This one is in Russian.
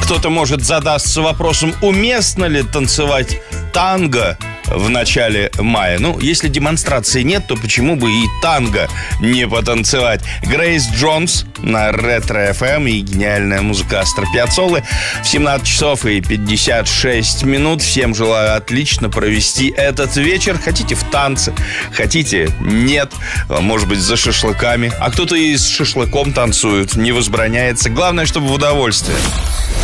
Кто-то, может, задастся вопросом, уместно ли танцевать танго в начале мая. Ну, если демонстрации нет, то почему бы и танго не потанцевать? Грейс Джонс на Ретро-ФМ и гениальная музыка Астро Пиаццоллы в 17 часов и 56 минут. Всем желаю отлично провести этот вечер. Хотите в танце, хотите нет, может быть, за шашлыками. А кто-то и с шашлыком танцует, не возбраняется. Главное, чтобы в удовольствие.